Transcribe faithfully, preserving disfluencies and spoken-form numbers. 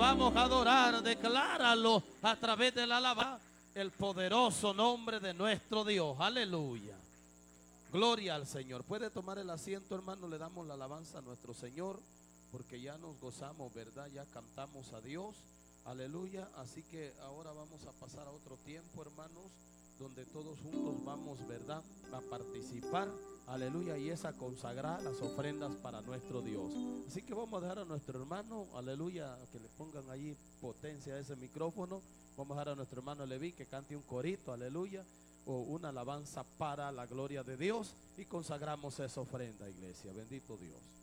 vamos a adorar. Decláralo a través de la alabanza, el poderoso nombre de nuestro Dios. Aleluya. Gloria al Señor. Puede tomar el asiento, hermano. Le damos la alabanza a nuestro Señor, porque ya nos gozamos, ¿verdad? Ya cantamos a Dios. Aleluya. Así que ahora vamos a pasar a otro tiempo, hermanos, donde todos juntos vamos, ¿verdad?, a participar. Aleluya. Y es a consagrar las ofrendas para nuestro Dios. Así que vamos a dejar a nuestro hermano, aleluya, que le pongan allí potencia a ese micrófono. Vamos a dejar a nuestro hermano Leví que cante un corito, aleluya, o una alabanza para la gloria de Dios, y consagramos esa ofrenda, iglesia. Bendito Dios.